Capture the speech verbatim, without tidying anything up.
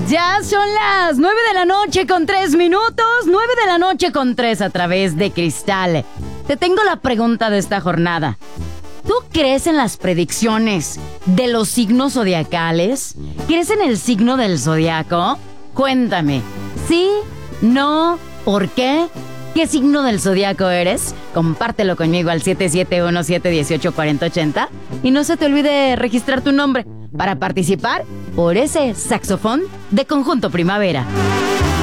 Ya son las nueve de la noche con tres minutos, nueve de la noche con tres a través de Cristal. Te tengo la pregunta de esta jornada. ¿Tú crees en las predicciones de los signos zodiacales? ¿Crees en el signo del zodiaco? Cuéntame. ¿Sí? ¿No? ¿Por qué? ¿Qué signo del zodiaco eres? Compártelo conmigo al siete siete uno siete uno ocho cuatro cero ocho cero y no se te olvide registrar tu nombre para participar por ese saxofón de Conjunto Primavera.